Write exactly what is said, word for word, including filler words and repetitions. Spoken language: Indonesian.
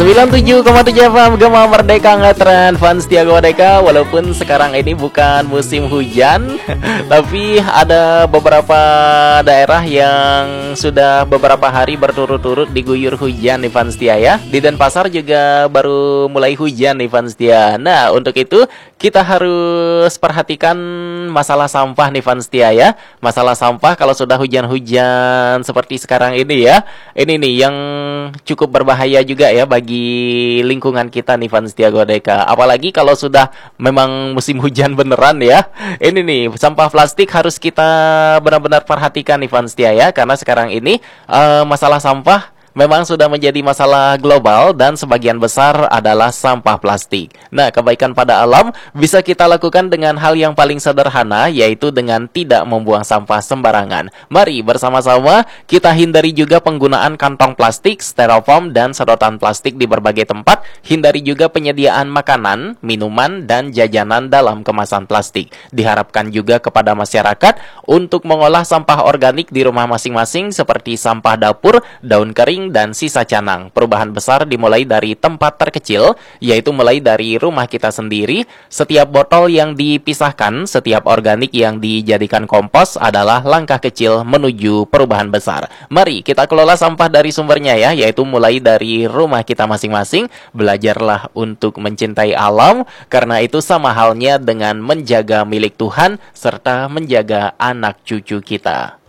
sembilan puluh tujuh koma tujuh F M Gema Merdeka ngetren fans setia Merdeka. Walaupun sekarang ini bukan musim hujan, tapi ada beberapa daerah yang sudah beberapa hari berturut-turut diguyur hujan nih fans setia ya. Di Denpasar juga baru mulai hujan nih fans setia. Nah, untuk itu kita harus perhatikan masalah sampah nih fans setia ya. Masalah sampah kalau sudah hujan-hujan seperti sekarang ini ya. Ini nih yang cukup berbahaya juga ya bagi lingkungan kita nih fans setia Godeka. Apalagi kalau sudah memang musim hujan beneran ya. Ini nih sampah plastik harus kita benar-benar perhatikan nih fans setia ya. Karena sekarang ini uh, masalah sampah memang sudah menjadi masalah global dan sebagian besar adalah sampah plastik. Nah, kebaikan pada alam bisa kita lakukan dengan hal yang paling sederhana, yaitu dengan tidak membuang sampah sembarangan. Mari bersama-sama kita hindari juga penggunaan kantong plastik, styrofoam, dan sedotan plastik di berbagai tempat. Hindari juga penyediaan makanan, minuman, dan jajanan dalam kemasan plastik. Diharapkan juga kepada masyarakat untuk mengolah sampah organik di rumah masing-masing seperti sampah dapur, daun kering, dan sisa canang. Perubahan besar dimulai dari tempat terkecil, yaitu mulai dari rumah kita sendiri. Setiap botol yang dipisahkan, setiap organik yang dijadikan kompos adalah langkah kecil menuju perubahan besar. Mari kita kelola sampah dari sumbernya ya, yaitu mulai dari rumah kita masing-masing. Belajarlah untuk mencintai alam, karena itu sama halnya dengan menjaga milik Tuhan serta menjaga anak cucu kita.